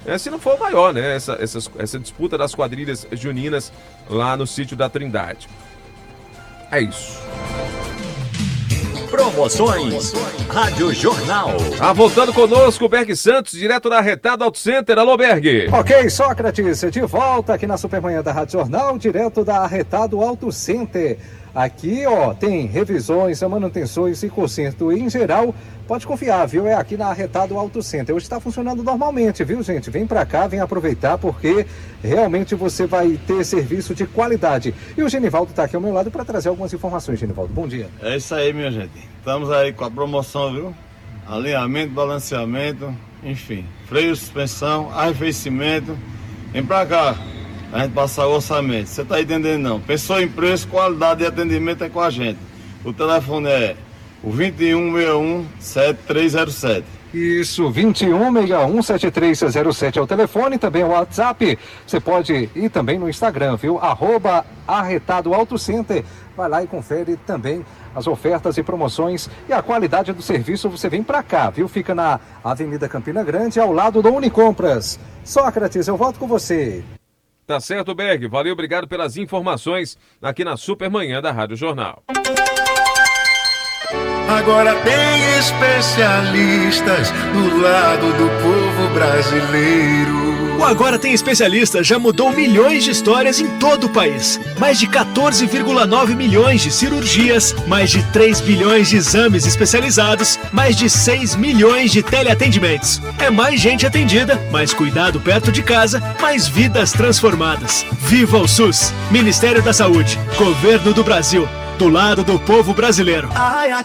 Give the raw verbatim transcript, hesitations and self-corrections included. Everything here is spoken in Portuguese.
É, se não for o maior, né? Essa, essa, essa disputa das quadrilhas juninas lá no sítio da Trindade. É isso. Promoções Rádio Jornal. Ah, voltando conosco, Berg Santos, direto da Arretado Auto Center. Alô, Berg. Ok, Sócrates, de volta aqui na Supermanhã da Rádio Jornal, direto da Arretado Auto Center. Aqui, ó, tem revisões, manutenções e conserto em geral. Pode confiar, viu? É aqui na Arretado Auto Center. Hoje está funcionando normalmente, viu, gente? Vem pra cá, vem aproveitar, porque realmente você vai ter serviço de qualidade. E o Genivaldo tá aqui ao meu lado para trazer algumas informações, Genivaldo. Bom dia. É isso aí, minha gente. Estamos aí com a promoção, viu? Alinhamento, balanceamento, enfim. Freio, suspensão, arrefecimento. Vem pra cá. A gente passar o orçamento. Você tá entendendo não? Pensou em preço, qualidade e atendimento é com a gente. O telefone é o vinte e um sessenta e um, setenta e três zero sete. Isso, vinte e um sessenta e um, setenta e três zero sete é o telefone, também o WhatsApp. Você pode ir também no Instagram, viu? Arroba Arretado Auto Center. Vai lá e confere também as ofertas e promoções e a qualidade do serviço. Você vem pra cá, viu? Fica na Avenida Campina Grande, ao lado do Unicompras. Sócrates, eu volto com você. Tá certo, Berg. Valeu, obrigado pelas informações aqui na Supermanhã da Rádio Jornal. Agora tem especialistas do lado do povo brasileiro. O Agora Tem Especialistas já mudou milhões de histórias em todo o país. Mais de quatorze vírgula nove milhões de cirurgias, mais de três bilhões de exames especializados, mais de seis milhões de teleatendimentos. É mais gente atendida, mais cuidado perto de casa, mais vidas transformadas. Viva o SUS! Ministério da Saúde, Governo do Brasil, do lado do povo brasileiro. Ai,